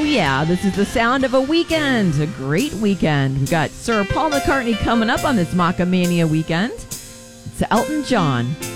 yeah, this is the sound of a weekend, a great weekend. We've got Sir Paul McCartney coming up on this Macamania weekend. It's Elton John.